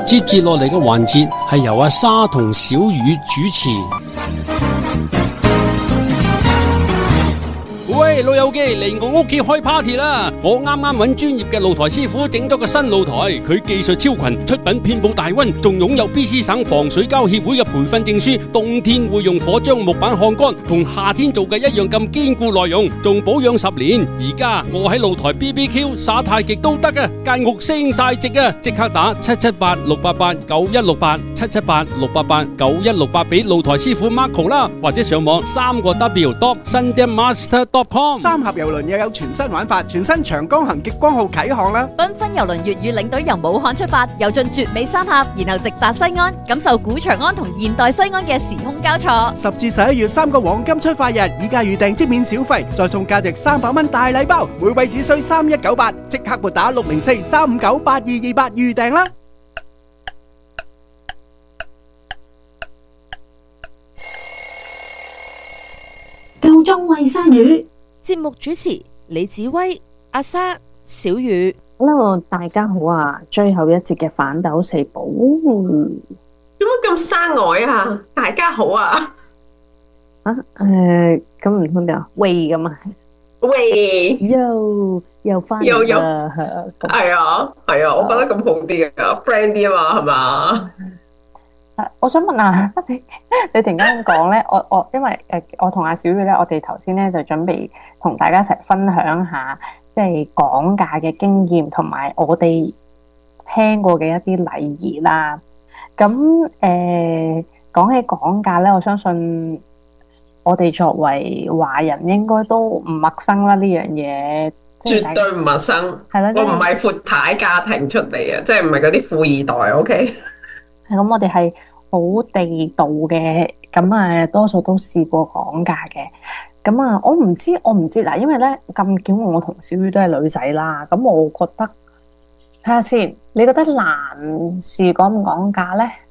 接住落嚟嘅環節係由阿沙同小雨主持。喂，老友記嚟我屋企開 party 啦！我啱啱揾專業嘅露台師傅整咗個新露台，佢技術超群，出品遍佈大溫，仲擁有 BC 省防水膠協會嘅培訓證書，冬天會用火將木板烘乾，同夏天做嘅一樣咁堅固耐用，仲保養10年。而家我喺露台 BBQ 耍太極都得啊，間屋升晒值啊！即刻打778-688-9168，778-688-9168俾露台師傅 Marco 啦，或者上網3W.sundanmaster.com。 三峽郵輪又有全新玩法，全新長江行極光號啟航啦！ 繽紛郵輪粵語領隊由武漢出發，遊進絕美三峽，然後直達西安，感受古長安同現代西安嘅時空交錯。 10至11月3個黃金出發日，以價預訂即免小費，再送價值300蚊大禮包，每位只需3198，即刻撥打604-359-8228預訂啦！ 夠鐘餵鯊魚。 節目主持李子威、阿莎、小雨。 Hello， 大家好啊！最後一節嘅反斗四寶， 點解咁生外啊？大家好啊！ 咁唔通就喂咁啊？ 喂， 又翻嚟啦， 係啊，我覺得咁好啲啊 friend 啲啊嘛，係嘛？ 我想問下，你突然間講咧，我因為我同阿小雨咧，我哋頭先咧就準備同大家一齊分享下，即係講價嘅經驗，同埋我哋聽過嘅一啲禮儀啦。咁講起講價咧，我相信我哋作為華人應該都唔陌生啦，呢樣嘢絕對唔陌生。係啦，我唔係闊太家庭出嚟啊，即係唔係嗰啲富二代。OK。 咁我哋係好地道嘅，咁多數都試過講價嘅。咁我唔知嗱，因為咧咁巧我同小雨都係女仔啦，咁我覺得睇下先，你覺得男士講唔講價咧？